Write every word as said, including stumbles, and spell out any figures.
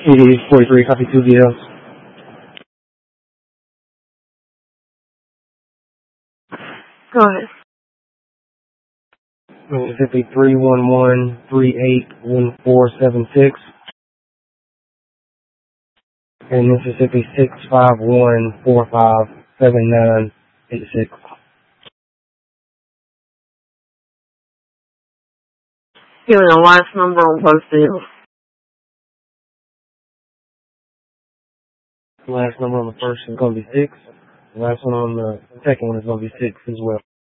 It is forty-three, copy two D Ls. Go ahead. Mississippi three one one three eight one four seven six. And Mississippi six five one four five seven nine eight six. Give me the last number on post deal. The last number on the first is going to be six. The last one on the second one is going to be six as well.